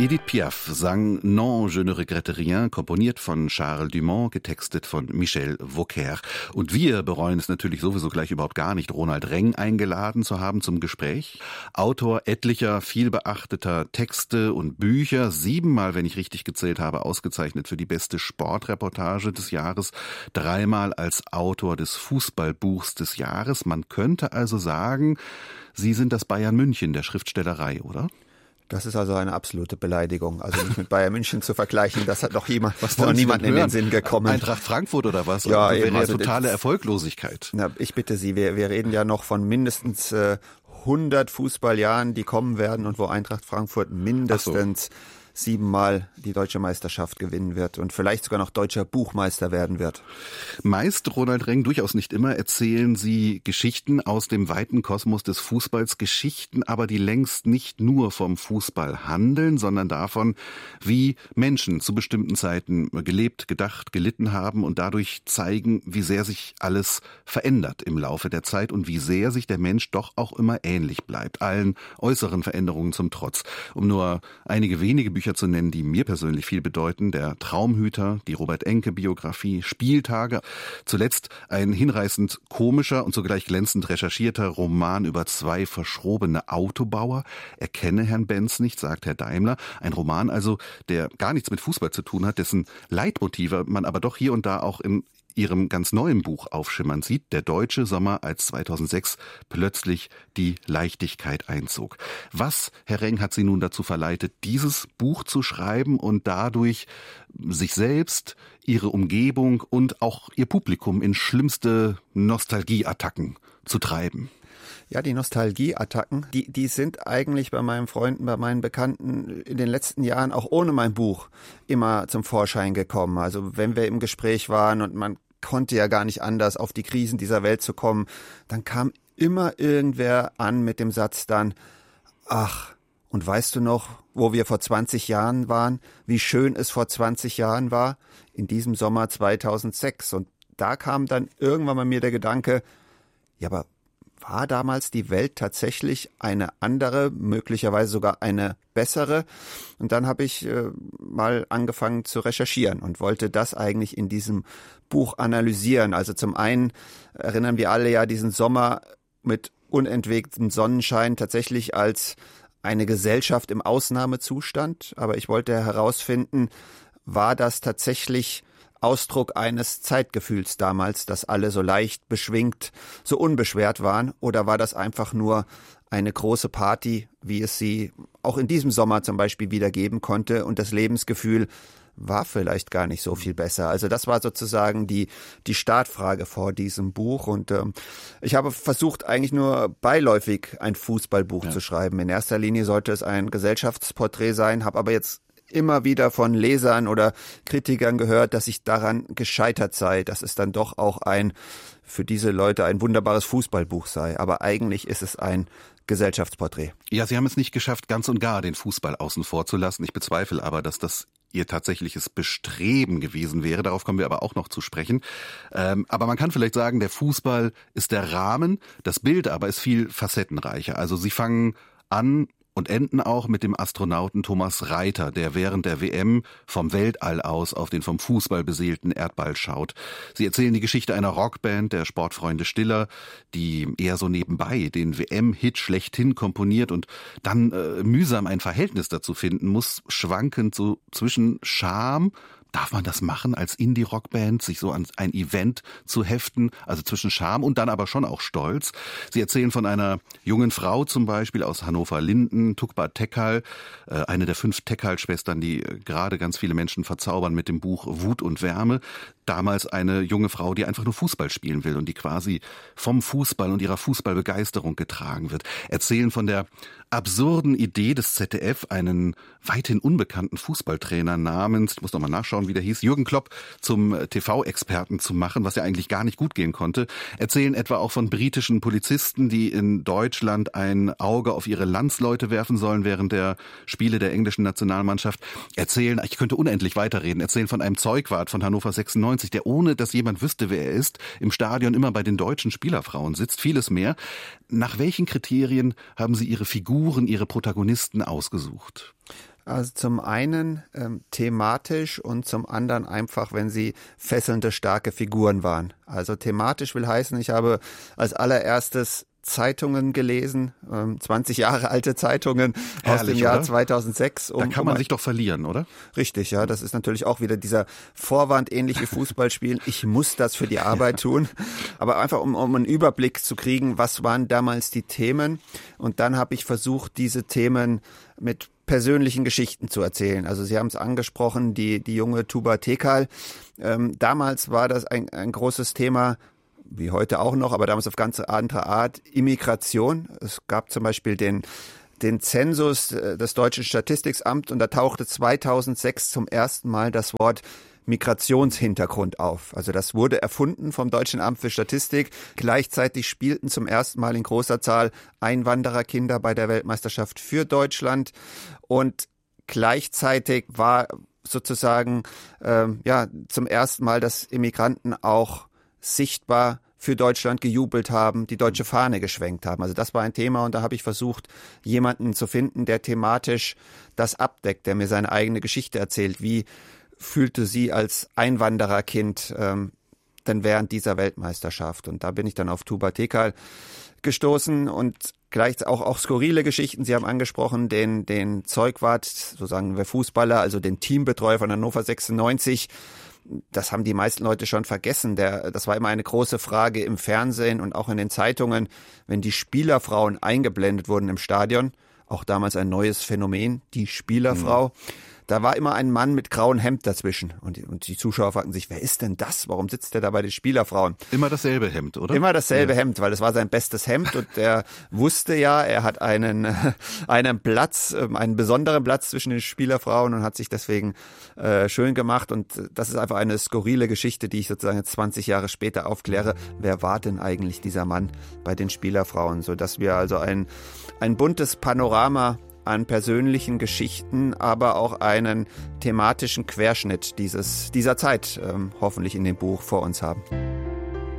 Edith Piaf sang Non, je ne regrette rien, komponiert von Charles Dumont, getextet von Michel Vauquer. Und wir bereuen es natürlich sowieso gleich überhaupt gar nicht, Ronald Reng eingeladen zu haben zum Gespräch. Autor etlicher, vielbeachteter Texte und Bücher, 7-mal, wenn ich richtig gezählt habe, ausgezeichnet für die beste Sportreportage des Jahres, 3-mal als Autor des Fußballbuchs des Jahres. Man könnte also sagen, Sie sind das Bayern München der Schriftstellerei, oder? Das ist also eine absolute Beleidigung. Also nicht mit Bayern München zu vergleichen, das hat noch niemand in den Sinn gekommen. Eintracht Frankfurt oder was? Ja, wäre also totale Erfolglosigkeit. Na, ich bitte Sie, wir reden ja noch von mindestens 100 Fußballjahren, die kommen werden und wo Eintracht Frankfurt mindestens 7-mal die deutsche Meisterschaft gewinnen wird und vielleicht sogar noch deutscher Buchmeister werden wird. Meist, Ronald Reng, durchaus nicht immer, erzählen Sie Geschichten aus dem weiten Kosmos des Fußballs, Geschichten aber, die längst nicht nur vom Fußball handeln, sondern davon, wie Menschen zu bestimmten Zeiten gelebt, gedacht, gelitten haben und dadurch zeigen, wie sehr sich alles verändert im Laufe der Zeit und wie sehr sich der Mensch doch auch immer ähnlich bleibt, allen äußeren Veränderungen zum Trotz. Um nur einige wenige Bücher zu nennen, die mir persönlich viel bedeuten: Der Traumhüter, die Robert-Enke-Biografie, Spieltage, zuletzt ein hinreißend komischer und zugleich glänzend recherchierter Roman über 2 verschrobene Autobauer. Erkenne Herrn Benz nicht, sagt Herr Daimler. Ein Roman also, der gar nichts mit Fußball zu tun hat, dessen Leitmotive man aber doch hier und da auch in Ihrem ganz neuen Buch aufschimmern sieht, Der deutsche Sommer, als 2006 plötzlich die Leichtigkeit einzog. Was, Herr Reng, hat Sie nun dazu verleitet, dieses Buch zu schreiben und dadurch sich selbst, Ihre Umgebung und auch Ihr Publikum in schlimmste Nostalgieattacken zu treiben? Ja, die Nostalgieattacken, die sind eigentlich bei meinen Freunden, bei meinen Bekannten in den letzten Jahren auch ohne mein Buch immer zum Vorschein gekommen. Also wenn wir im Gespräch waren und man konnte ja gar nicht anders, auf die Krisen dieser Welt zu kommen, dann kam immer irgendwer an mit dem Satz dann: Ach, und weißt du noch, wo wir vor 20 Jahren waren? Wie schön es vor 20 Jahren war? In diesem Sommer 2006. Und da kam dann irgendwann bei mir der Gedanke: Ja, aber war damals die Welt tatsächlich eine andere, möglicherweise sogar eine bessere? Und dann habe ich mal angefangen zu recherchieren und wollte das eigentlich in diesem Buch analysieren. Also zum einen erinnern wir alle ja diesen Sommer mit unentwegtem Sonnenschein tatsächlich als eine Gesellschaft im Ausnahmezustand. Aber ich wollte herausfinden, war das tatsächlich Ausdruck eines Zeitgefühls damals, dass alle so leicht beschwingt, so unbeschwert waren? Oder war das einfach nur eine große Party, wie es sie auch in diesem Sommer zum Beispiel wieder geben konnte, und das Lebensgefühl war vielleicht gar nicht so viel besser? Also das war sozusagen die Startfrage vor diesem Buch, und ich habe versucht, eigentlich nur beiläufig ein Fußballbuch zu schreiben. In erster Linie sollte es ein Gesellschaftsporträt sein, habe aber jetzt immer wieder von Lesern oder Kritikern gehört, dass ich daran gescheitert sei, dass es dann doch auch für diese Leute ein wunderbares Fußballbuch sei. Aber eigentlich ist es ein Gesellschaftsporträt. Ja, Sie haben es nicht geschafft, ganz und gar den Fußball außen vor zu lassen. Ich bezweifle aber, dass das Ihr tatsächliches Bestreben gewesen wäre. Darauf kommen wir aber auch noch zu sprechen. Aber man kann vielleicht sagen, der Fußball ist der Rahmen, das Bild aber ist viel facettenreicher. Also Sie fangen an und enden auch mit dem Astronauten Thomas Reiter, der während der WM vom Weltall aus auf den vom Fußball beseelten Erdball schaut. Sie erzählen die Geschichte einer Rockband, der Sportfreunde Stiller, die eher so nebenbei den WM-Hit schlechthin komponiert und dann mühsam ein Verhältnis dazu finden muss, schwankend so zwischen Scham. Darf man das machen als Indie-Rockband, sich so an ein Event zu heften, also zwischen Scham und dann aber schon auch Stolz? Sie erzählen von einer jungen Frau zum Beispiel aus Hannover-Linden, Tukba Tekal, eine der 5 Tekal-Schwestern, die gerade ganz viele Menschen verzaubern mit dem Buch Wut und Wärme. Damals eine junge Frau, die einfach nur Fußball spielen will und die quasi vom Fußball und ihrer Fußballbegeisterung getragen wird. Erzählen von der absurden Idee des ZDF, einen weithin unbekannten Fußballtrainer namens, ich muss noch mal nachschauen, wie der hieß, Jürgen Klopp zum TV-Experten zu machen, was ja eigentlich gar nicht gut gehen konnte. Erzählen etwa auch von britischen Polizisten, die in Deutschland ein Auge auf ihre Landsleute werfen sollen während der Spiele der englischen Nationalmannschaft. Erzählen, ich könnte unendlich weiterreden, erzählen von einem Zeugwart von Hannover 96, der, ohne dass jemand wüsste, wer er ist, im Stadion immer bei den deutschen Spielerfrauen sitzt, vieles mehr. Nach welchen Kriterien haben Sie Ihre Figuren, Ihre Protagonisten ausgesucht? Also zum einen thematisch und zum anderen einfach, wenn sie fesselnde, starke Figuren waren. Also thematisch will heißen, ich habe als allererstes Zeitungen gelesen, 20 Jahre alte Zeitungen aus dem Jahr 2006. Da kann man sich doch verlieren, oder? Richtig, ja. Das ist natürlich auch wieder dieser Vorwand, ähnlich wie Fußballspielen. Ich muss das für die Arbeit tun. Aber einfach, um einen Überblick zu kriegen, was waren damals die Themen. Und dann habe ich versucht, diese Themen mit persönlichen Geschichten zu erzählen. Also Sie haben es angesprochen, die junge Tuba Tekal. Damals war das ein großes Thema, wie heute auch noch, aber damals auf ganz andere Art, Immigration. Es gab zum Beispiel den Zensus des Deutschen Statistikamts und da tauchte 2006 zum ersten Mal das Wort Migrationshintergrund auf. Also das wurde erfunden vom Deutschen Amt für Statistik. Gleichzeitig spielten zum ersten Mal in großer Zahl Einwandererkinder bei der Weltmeisterschaft für Deutschland und gleichzeitig war sozusagen zum ersten Mal, dass Immigranten auch sichtbar für Deutschland gejubelt haben, die deutsche Fahne geschwenkt haben. Also das war ein Thema und da habe ich versucht, jemanden zu finden, der thematisch das abdeckt, der mir seine eigene Geschichte erzählt. Wie fühlte sie als Einwandererkind denn während dieser Weltmeisterschaft? Und da bin ich dann auf Tuba Tekal gestoßen und gleich auch skurrile Geschichten. Sie haben angesprochen den Zeugwart, so sagen wir Fußballer, also den Teambetreuer von Hannover 96. Das haben die meisten Leute schon vergessen. Das war immer eine große Frage im Fernsehen und auch in den Zeitungen, wenn die Spielerfrauen eingeblendet wurden im Stadion. Auch damals ein neues Phänomen, die Spielerfrau. Da war immer ein Mann mit grauem Hemd dazwischen. Und die Zuschauer fragten sich, wer ist denn das? Warum sitzt der da bei den Spielerfrauen? Immer dasselbe Hemd, oder? Immer dasselbe Hemd, weil das war sein bestes Hemd. Und er wusste ja, er hat einen Platz, einen besonderen Platz zwischen den Spielerfrauen und hat sich deswegen schön gemacht. Und das ist einfach eine skurrile Geschichte, die ich sozusagen jetzt 20 Jahre später aufkläre. Wer war denn eigentlich dieser Mann bei den Spielerfrauen? Sodass wir also ein buntes Panorama an persönlichen Geschichten, aber auch einen thematischen Querschnitt dieser Zeit hoffentlich in dem Buch vor uns haben.